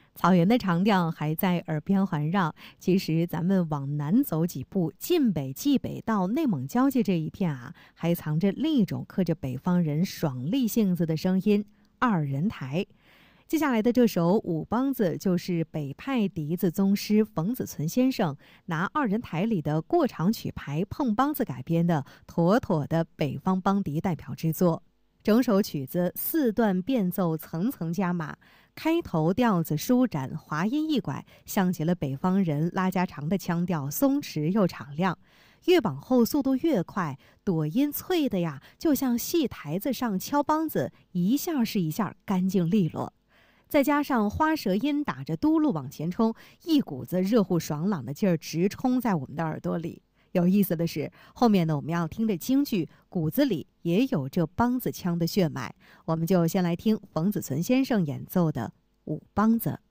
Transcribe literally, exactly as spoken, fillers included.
草原的长调还在耳边环绕，其实咱们往南走几步，晋北、冀北到内蒙交界这一片啊，还藏着另一种刻着北方人爽利性子的声音——二人台。接下来的这首舞梆子，就是北派笛子宗师冯子存先生拿二人台里的过场曲牌碰梆子改编的，妥妥的北方梆笛代表之作。整首曲子四段变奏层层加码，开头调子舒展，滑音一拐，像极了北方人拉家常的腔调，松弛又敞亮。越往后速度越快，朵音脆的呀，就像戏台子上敲梆子，一下是一下干净利落。再加上花舌音打着嘟噜往前冲，一股子热乎爽朗的劲儿直冲在我们的耳朵里。有意思的是，后面呢我们要听的京剧骨子里也有这梆子腔的血脉，我们就先来听冯子存先生演奏的舞梆子。